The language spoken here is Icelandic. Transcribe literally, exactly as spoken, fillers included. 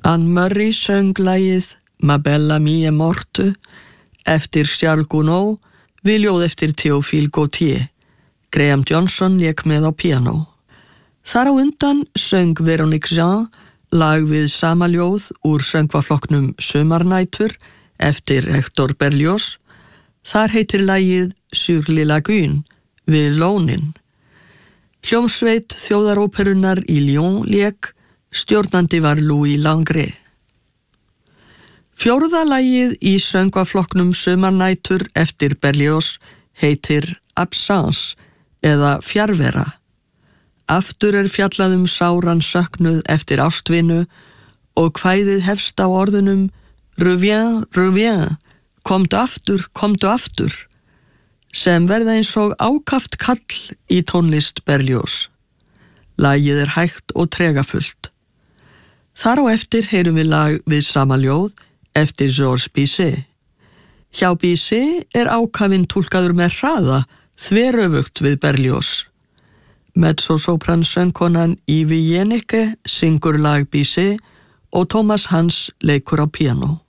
Anne Murray söng lagið Ma bella mia mortu eftir Charles Gounod við ljóð eftir Théophile Gautier. Graham Johnson lék með á píanó. Þar á undan söng Véronique Jean lag við sama ljóð úr söngvaflokknum Sumarnætur eftir Hector Berlioz. Þar heitir lagið Sur les lagunes við lónin. Hljómsveit þjóðaróperunnar í Lyon lék, stjórnandi var Louis Langret. Fjórða lagið í söngvaflokknum Sumarnætur eftir Berlioz heitir Absence eða Fjarvera. Aftur er fjallað um sáran söknuð eftir ástvinu og kvæðið hefst á orðunum Reviens, reviens, komdu aftur, komdu aftur, sem verða eins og ákaft kall í tónlist Berlioz. Lagið er hægt og tregafullt. Þar á eftir heyrum við lag við sama ljóð eftir Georges Bizet. Hjá Bizet er ákafinn túlkaður með hraða, þveröfugt við Berlioz. Mezzo-sopran söngkonan Yvi Jennecke syngur lag Bizet og Thomas Hans leikur á píanó.